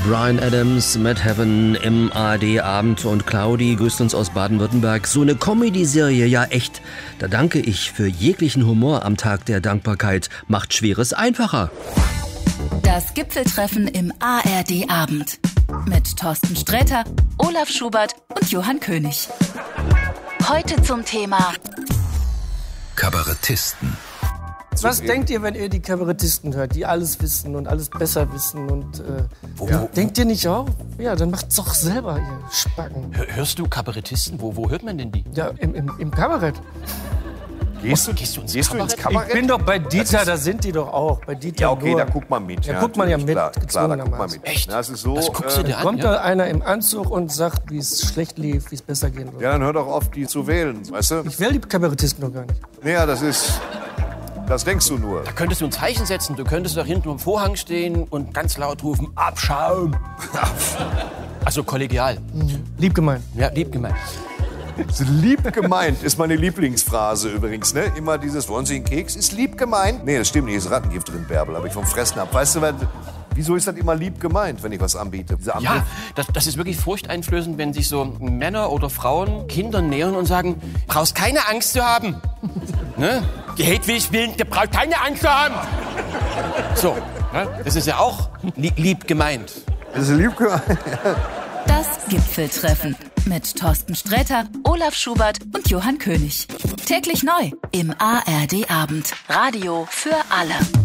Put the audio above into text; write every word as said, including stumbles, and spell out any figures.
Bryan Adams, Matt Heaven im A R D-Abend und Claudi grüßt uns aus Baden-Württemberg. So eine Comedy-Serie, ja echt. Da danke ich für jeglichen Humor am Tag der Dankbarkeit. Macht Schweres einfacher. Das Gipfeltreffen im A R D-Abend. Mit Thorsten Sträter, Olaf Schubert und Johann König. Heute zum Thema Kabarettisten. Was denkt ihr, wenn ihr die Kabarettisten hört, die alles wissen und alles besser wissen? Und, äh, wo, ja. Denkt ihr nicht auch? Ja, dann macht's doch selber, ihr Spacken. Hörst du Kabarettisten? Wo, wo hört man denn die? Ja, im, im, im Kabarett. Gehst du, gehst du, ins, gehst Kabarett? du ins Kabarett? Ich bin doch bei Dieter, da sind die doch auch. Bei Dieter ja, okay, nur. da guckt man mit. Ja, ja guckt man ja mit, klar, klar, da guckt man mit. Echt? Das ist so, das guckst du dir äh, an, kommt ja? da einer im Anzug und sagt, wie es schlecht lief, wie es besser gehen soll. Ja, dann hör doch auf, die zu wählen, weißt du? Ich will die Kabarettisten doch gar nicht. Naja, das ist... Das denkst du nur. Da könntest du ein Zeichen setzen. Du könntest da hinten am Vorhang stehen und ganz laut rufen, Abschaum. Also kollegial. Mhm. Lieb gemeint. Ja, lieb gemeint. Lieb gemeint ist meine Lieblingsphrase übrigens. Ne? Immer dieses, wollen Sie einen Keks? Ist lieb gemeint? Nee, das stimmt nicht, ist Rattengift drin, Bärbel. Aber ich vom Fressen ab. Weißt du, was, wieso ist das immer lieb gemeint, wenn ich was anbiete? Ja, das, das ist wirklich furchteinflößend, wenn sich so Männer oder Frauen Kindern nähern und sagen, brauchst keine Angst zu haben. Ne? Die Hedwig will, der braucht keine Angst zu haben. So, ne? Das ist ja auch li- lieb gemeint. Das ist lieb gemeint. Das Gipfeltreffen mit Thorsten Sträter, Olaf Schubert und Johann König. Täglich neu im A R D-Abend. Radio für alle.